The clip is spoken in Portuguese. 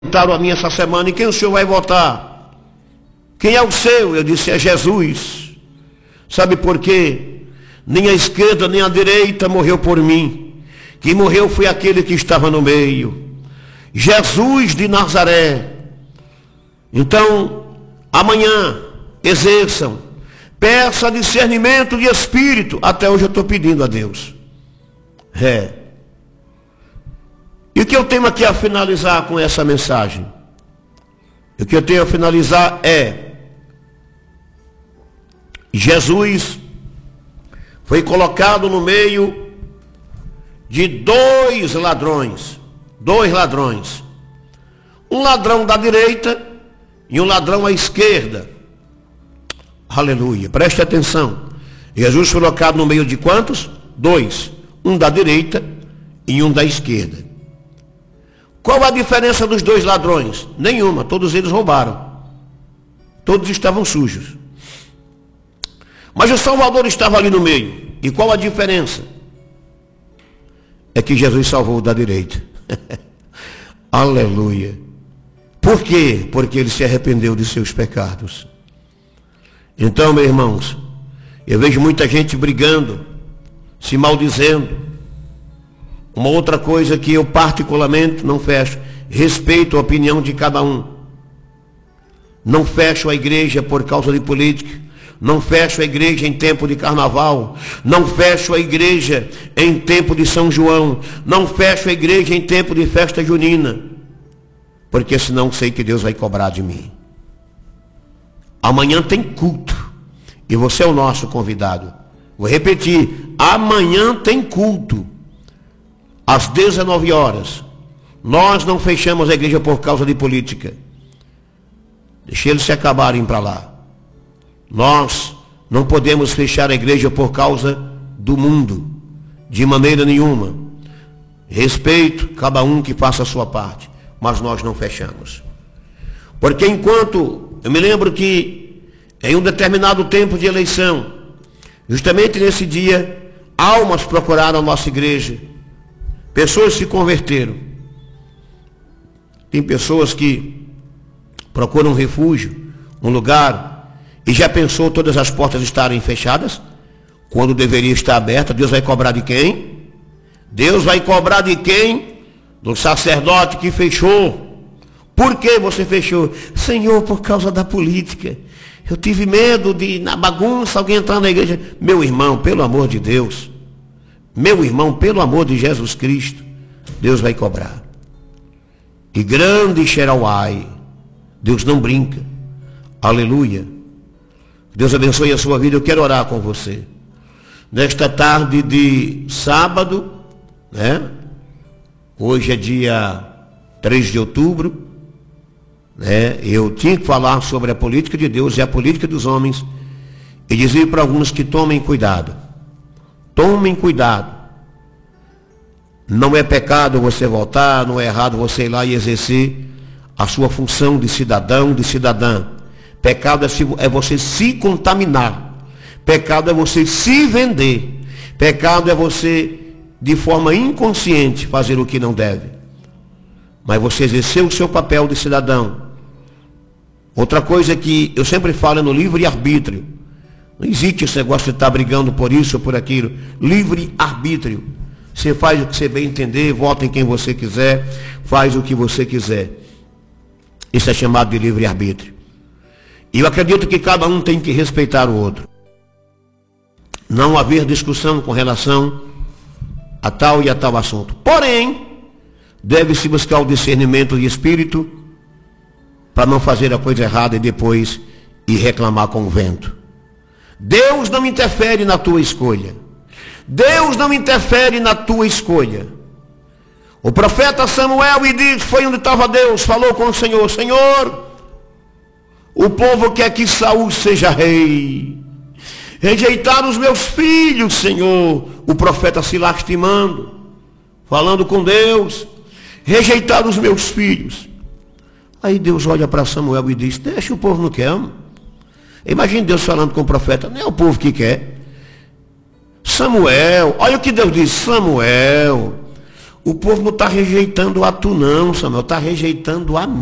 perguntaram a mim essa semana: em quem o senhor vai votar? Quem é o seu? Eu disse: é Jesus. Sabe por quê? Nem a esquerda nem a direita morreu por mim. Quem morreu foi aquele que estava no meio, Jesus de Nazaré. Então, amanhã, exerçam, peça discernimento de espírito. Até hoje eu estou pedindo a Deus. E o que eu tenho aqui a finalizar com essa mensagem? O que eu tenho a finalizar é: Jesus foi colocado no meio de dois ladrões. Um ladrão da direita e um ladrão à esquerda. Aleluia, preste atenção. Jesus foi colocado no meio de quantos? Dois. Um da direita e um da esquerda. Qual a diferença dos dois ladrões? Nenhuma, todos eles roubaram. Todos estavam sujos. Mas o Salvador estava ali no meio. E qual a diferença? É que Jesus salvou o da direita. Aleluia. Por quê? Porque ele se arrependeu de seus pecados. Então, meus irmãos, eu vejo muita gente brigando, se maldizendo. Uma outra coisa que eu particularmente não fecho: respeito a opinião de cada um. Não fecho a igreja por causa de política. Não fecho a igreja em tempo de carnaval. Não fecho a igreja em tempo de São João. Não fecho a igreja em tempo de festa junina. Porque senão sei que Deus vai cobrar de mim. Amanhã tem culto. E você é o nosso convidado. Vou repetir: amanhã tem culto. Às 19 horas. Nós não fechamos a igreja por causa de política. Deixa eles se acabarem para lá. Nós não podemos fechar a igreja por causa do mundo, de maneira nenhuma. Respeito cada um que faça a sua parte, mas nós não fechamos. Porque enquanto, eu me lembro que em um determinado tempo de eleição, justamente nesse dia, almas procuraram a nossa igreja, pessoas se converteram. Tem pessoas que procuram um refúgio, um lugar. E já pensou todas as portas estarem fechadas? Quando deveria estar aberta? Deus vai cobrar de quem? Deus vai cobrar de quem? Do sacerdote que fechou. Por que você fechou? Senhor, por causa da política. Eu tive medo de, na bagunça, alguém entrar na igreja. Meu irmão, pelo amor de Deus. Meu irmão, pelo amor de Jesus Cristo. Deus vai cobrar. E grande será o ai. Deus não brinca. Aleluia. Deus abençoe a sua vida. Eu quero orar com você. Nesta tarde de sábado, né? Hoje é dia 3 de outubro, né? Eu tinha que falar sobre a política de Deus e a política dos homens. E dizer para alguns que tomem cuidado. Tomem cuidado. Não é pecado você votar, não é errado você ir lá e exercer a sua função de cidadão, de cidadã. Pecado é você se contaminar. Pecado é você se vender. Pecado é você, de forma inconsciente, fazer o que não deve. Mas você exerceu o seu papel de cidadão. Outra coisa que eu sempre falo é no livre-arbítrio. Não existe esse negócio de estar brigando por isso ou por aquilo. Livre-arbítrio. Você faz o que você bem entender, vota em quem você quiser, faz o que você quiser. Isso é chamado de livre-arbítrio. E eu acredito que cada um tem que respeitar o outro. Não haver discussão com relação a tal e a tal assunto. Porém, deve-se buscar o discernimento de espírito para não fazer a coisa errada e depois ir reclamar com o vento. Deus não interfere na tua escolha. Deus não interfere na tua escolha. O profeta Samuel foi onde estava Deus, falou com o Senhor: Senhor, o povo quer que Saul seja rei. Rejeitaram os meus filhos, Senhor. O profeta se lastimando, falando com Deus. Rejeitaram os meus filhos. Aí Deus olha para Samuel e diz: deixa, o povo não quer. Imagine Deus falando com o profeta: não é o povo que quer. Samuel, olha o que Deus diz: Samuel, o povo não está rejeitando a tu não, Samuel, está rejeitando a mim.